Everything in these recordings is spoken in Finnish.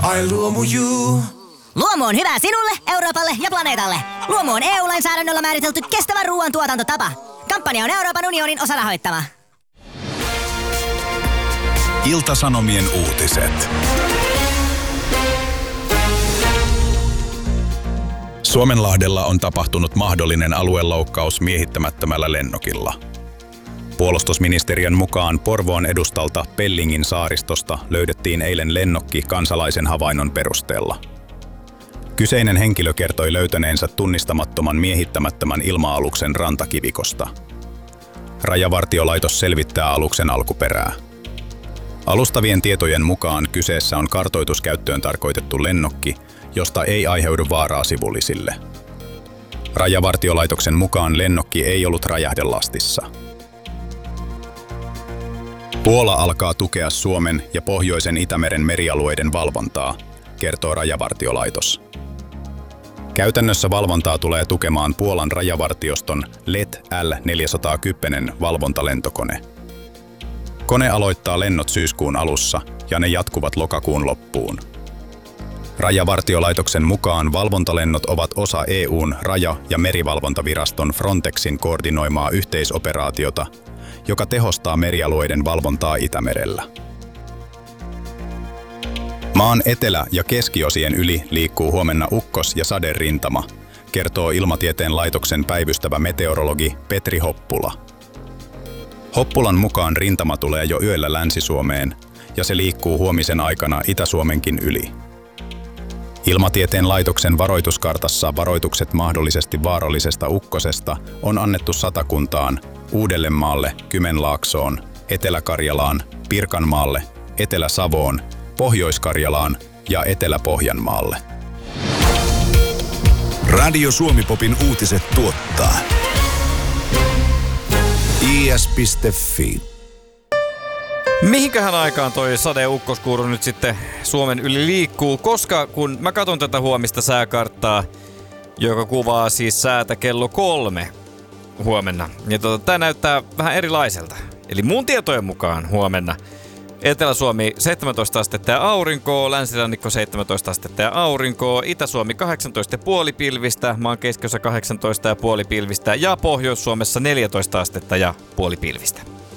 I Luomu You. Luomu on hyvä sinulle, Euroopalle ja planeetalle. Luomu on EU-lainsäädännöllä määritelty kestävä ruoantuotantotapa. Kampanja on Euroopan unionin osarahoittama. Ilta-Sanomien uutiset. Suomenlahdella on tapahtunut mahdollinen alueloukkaus miehittämättömällä lennokilla. Puolustusministeriön mukaan Porvoon edustalta Pellingin saaristosta löydettiin eilen lennokki kansalaisen havainnon perusteella. Kyseinen henkilö kertoi löytäneensä tunnistamattoman miehittämättömän ilma-aluksen rantakivikosta. Rajavartiolaitos selvittää aluksen alkuperää. Alustavien tietojen mukaan kyseessä on kartoituskäyttöön tarkoitettu lennokki, josta ei aiheudu vaaraa sivullisille. Rajavartiolaitoksen mukaan lennokki ei ollut räjähdelastissa. Puola alkaa tukea Suomen ja pohjoisen Itämeren merialueiden valvontaa, kertoo Rajavartiolaitos. Käytännössä valvontaa tulee tukemaan Puolan rajavartioston LED L410 valvontalentokone. Kone aloittaa lennot syyskuun alussa ja ne jatkuvat lokakuun loppuun. Rajavartiolaitoksen mukaan valvontalennot ovat osa EU:n raja- ja merivalvontaviraston Frontexin koordinoimaa yhteisoperaatiota, joka tehostaa merialueiden valvontaa Itämerellä. Maan etelä- ja keskiosien yli liikkuu huomenna ukkos- ja saderintama, kertoo Ilmatieteen laitoksen päivystävä meteorologi Petri Hoppula. Hoppulan mukaan rintama tulee jo yöllä Länsi-Suomeen ja se liikkuu huomisen aikana Itä-Suomenkin yli. Ilmatieteen laitoksen varoituskartassa varoitukset mahdollisesti vaarallisesta ukkosesta on annettu Satakuntaan, Uudellemaalle, Kymenlaaksoon, Etelä-Karjalaan, Pirkanmaalle, Etelä-Savoon, Pohjois-Karjalaan ja Etelä-Pohjanmaalle. Radio Suomi-popin uutiset tuottaa is.fi. Mihinkähän aikaan toi sadeukkoskuuro nyt sitten Suomen yli liikkuu, koska kun mä katson tätä huomista sääkarttaa, joka kuvaa siis säätä kello 3 huomenna, ja tää näyttää vähän erilaiselta. Eli mun tietojen mukaan huomenna Etelä-Suomi 17 astetta ja aurinkoa, länsirannikko 17 astetta ja aurinkoa, Itä-Suomi 18,5 pilvistä, maan keskiosa 18,5 pilvistä ja Pohjois-Suomessa 14 astetta ja puoli pilvistä.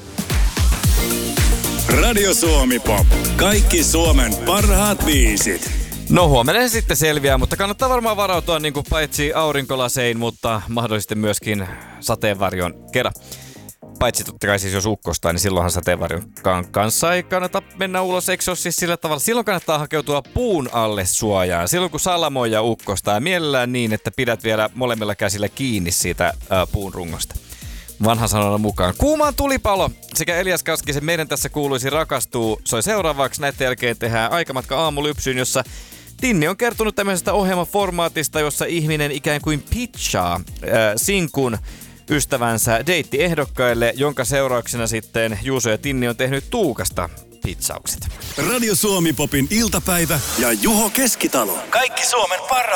Radio Suomi Pop. Kaikki Suomen parhaat biisit. No huomenna se sitten selviää, mutta kannattaa varmaan varautua niin kuin paitsi aurinkolasein, mutta mahdollisesti myöskin sateenvarjon kera. Paitsi totta kai siis jos ukkostaa, niin silloinhan sateenvarjon kanssa ei kannata mennä ulos, eikö se ole siis sillä tavalla? Silloin kannattaa hakeutua puun alle suojaan. Silloin kun salamoja ukkostaa, ja mielellään niin, että pidät vielä molemmilla käsillä kiinni siitä puun rungosta. Vanhan sanonnan mukaan. Kuumaan tulipalo sekä Elias Kaskisen Meidän tässä kuuluisi rakastuu soi seuraavaksi. Näiden jälkeen tehdään aikamatka aamulypsyyn, jossa Tinni on kertonut tämmöisestä ohjelmaformaatista, jossa ihminen ikään kuin pitchaa sinkun ystävänsä deittiehdokkaille, jonka seurauksena sitten Juuso ja Tinni on tehnyt Tuukasta pitsaukset. Radio Suomi Popin iltapäivä ja Juho Keskitalo. Kaikki Suomen parhaat